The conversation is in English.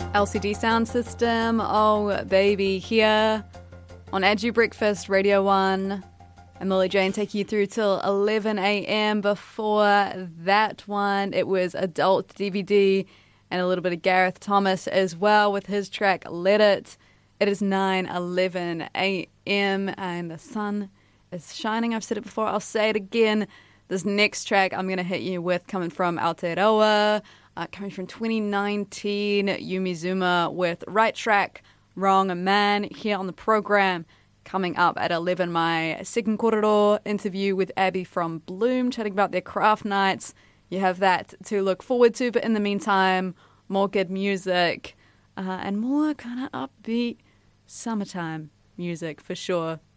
LCD Sound System, oh baby, here on Edgy Breakfast, Radio 1. And Millie Jane taking you through till 11 a.m. Before that one, it was Adult DVD and a little bit of Gareth Thomas as well with his track Let It. It is 9:11 a.m. and the sun is shining. I've said it before, I'll say it again. This next track I'm going to hit you with coming from Aotearoa, coming from 2019, Yumi Zuma with Right Track, Wrong Man here on the program. Coming up at 11, my second korero interview with Abby from Bloom, chatting about their craft nights. You have that to look forward to, but in the meantime, more good music and more kind of upbeat summertime music for sure.